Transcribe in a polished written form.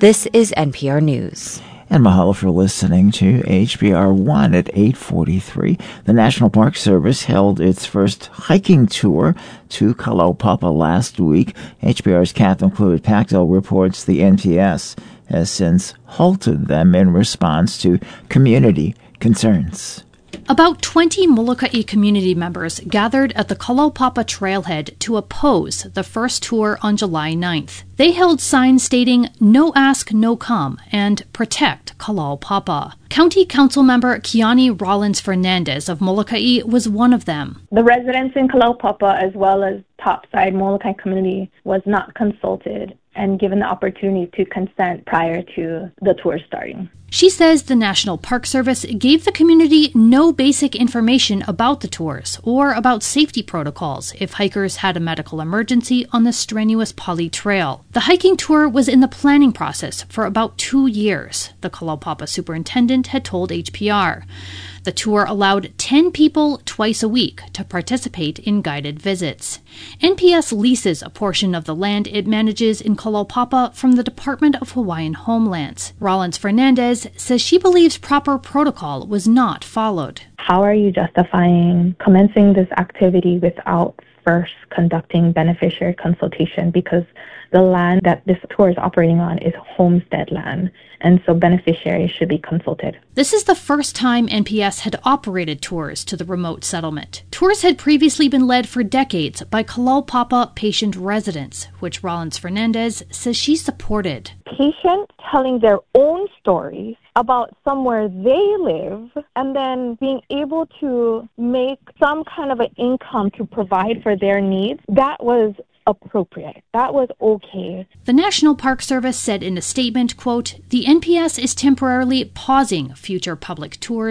This is NPR News. And mahalo for listening to HBR 1 at 8:43. The National Park Service held its first hiking tour to Kalaupapa last week. HBR's Catherine Cluett-Pactel reports the NPS has since halted them in response to community concerns. About 20 Molokai community members gathered at the Kalaupapa trailhead to oppose the first tour on July 9th. They held signs stating, "No ask, no come," and "Protect Kalaupapa." County Council member Kiani Rollins-Fernandez of Molokai was one of them. The residents in Kalaupapa as well as topside Molokai community was not consulted and given the opportunity to consent prior to the tour starting. She says the National Park Service gave the community no basic information about the tours or about safety protocols if hikers had a medical emergency on the strenuous Pali Trail. The hiking tour was in the planning process for about 2 years, the Kalaupapa superintendent had told HPR. The tour allowed 10 people twice a week to participate in guided visits. NPS leases a portion of the land it manages in Kalaupapa from the Department of Hawaiian Homelands. Rollins-Fernandez says she believes proper protocol was not followed. How are you justifying commencing this activity without first conducting beneficiary consultation? Because the land that this tour is operating on is homestead land, and so beneficiaries should be consulted. This is the first time NPS had operated tours to the remote settlement. Tours had previously been led for decades by Kalaupapa patient residents, which Rollins-Fernandez says she supported. Patients telling their own stories about somewhere they live and then being able to make some kind of an income to provide for their needs, that was appropriate. That was okay. The National Park Service said in a statement, quote, "The NPS is temporarily pausing future public tours